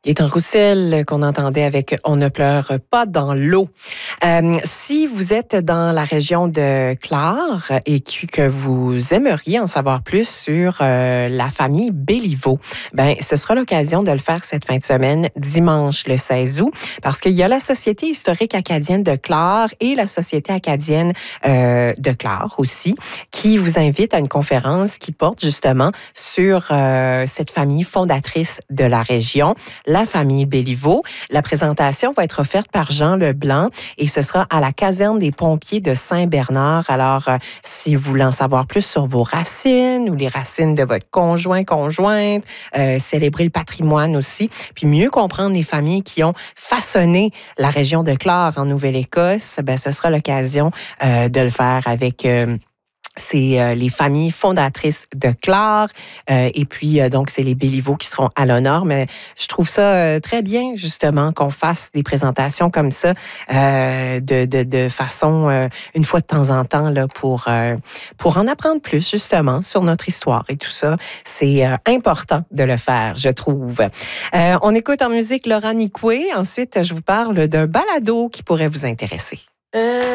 Gaëtan Roussel, qu'on entendait avec « On ne pleure pas dans l'eau ». Si vous êtes dans la région de Clare et que vous aimeriez en savoir plus sur la famille Béliveau, ben ce sera l'occasion de le faire cette fin de semaine, dimanche le 16 août, parce qu'il y a la Société historique acadienne de Clare et la Société acadienne de Clare aussi, qui vous invitent à une conférence qui porte justement sur cette famille fondatrice de la région, la famille Béliveau. La présentation va être offerte par Jean Leblanc et ce sera à la caserne des pompiers de Saint-Bernard. Alors, si vous voulez en savoir plus sur vos racines ou les racines de votre conjoint, conjointe, célébrer le patrimoine aussi, puis mieux comprendre les familles qui ont façonné la région de Clare en Nouvelle-Écosse, ben, ce sera l'occasion de le faire avec... c'est les familles fondatrices de Clare. Et puis, donc, c'est les Béliveau qui seront à l'honneur. Mais je trouve ça très bien, justement, qu'on fasse des présentations comme ça de façon, une fois de temps en temps, là, pour en apprendre plus, justement, sur notre histoire et tout ça. C'est important de le faire, je trouve. On écoute en musique Laurent Nicoué. Ensuite, je vous parle d'un balado qui pourrait vous intéresser.